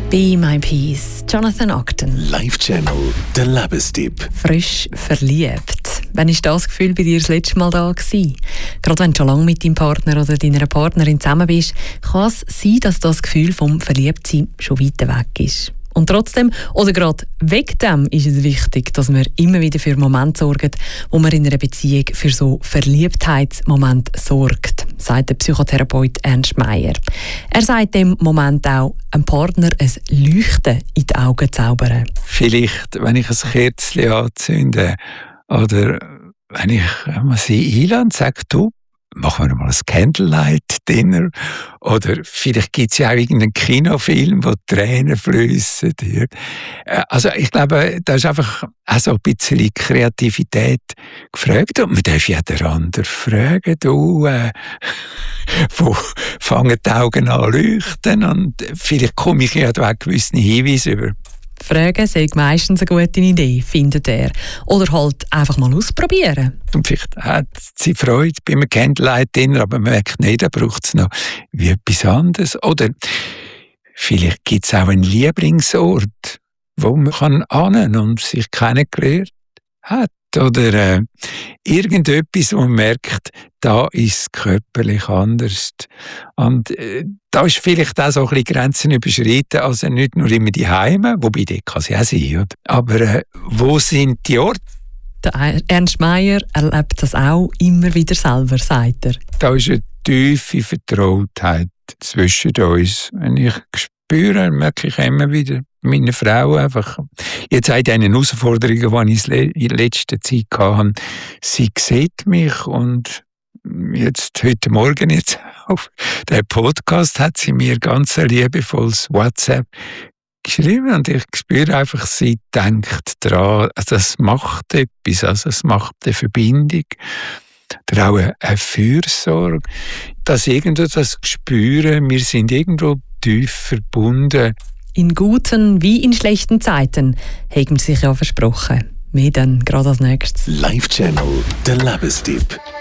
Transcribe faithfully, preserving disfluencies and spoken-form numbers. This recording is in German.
Be My Peace, Jonathan Acton. Live Channel, der Lebenstipp. Frisch verliebt. Wann war das Gefühl bei dir das letzte Mal da gewesen? Gerade wenn du schon lange mit deinem Partner oder deiner Partnerin zusammen bist, kann es sein, dass das Gefühl vom Verliebtsein schon weit weg ist. Und trotzdem, oder gerade wegen dem, ist es wichtig, dass wir immer wieder für Momente sorgen, wo man in einer Beziehung für so Verliebtheitsmomente sorgt, sagt der Psychotherapeut Ernst Meier. Er sagt dem Moment auch, einem Partner ein Leuchten in die Augen zaubern. Vielleicht, wenn ich ein Kerzchen anzünde oder wenn ich sie einlade und sage, du, machen wir mal ein Candlelight-Dinner. Oder vielleicht gibt es ja auch irgendeinen Kinofilm, wo Tränen fließen. Also ich glaube, da ist einfach auch so ein bisschen Kreativität gefragt. Und man darf ja den anderen fragen, du, äh, wo fangen die Augen an zu leuchten? Und vielleicht komme ich ja da auch gewisse Hinweise über. Fragen sei meistens eine gute Idee, findet er. Oder halt einfach mal ausprobieren. Und vielleicht hat sie Freude bei einem Candlelight-Dinner, aber man merkt nicht, da braucht es noch wie etwas anderes. Oder vielleicht gibt es auch einen Lieblingsort, wo man kann hin und sich kennengelernt hat. Oder äh, irgendetwas, wo man merkt, da ist es körperlich anders. Und äh, da ist vielleicht auch so ein bisschen Grenzen überschritten, also nicht nur immer die Heime, wobei die kann sie auch sein, oder? Aber äh, wo sind die Orte? Der Ernst Meier erlebt das auch immer wieder selber, sagt er. Da ist eine tiefe Vertrautheit zwischen uns. Wenn ich spüre, merke ich immer wieder, meine Frau einfach, jetzt auch in diesen Herausforderungen, die ich in letzter Zeit hatte, sie sieht mich und jetzt, heute Morgen jetzt auf den Podcast hat sie mir ganz ein liebevolles WhatsApp geschrieben und ich spüre einfach, sie denkt daran, also es macht etwas, also es macht eine Verbindung, oder auch eine Fürsorge, dass irgendwo das spüren, wir sind irgendwo tief verbunden. In guten wie in schlechten Zeiten haben sie sich ja versprochen. Wir dann gerade als nächstes. Live Channel, der Lebenstipp.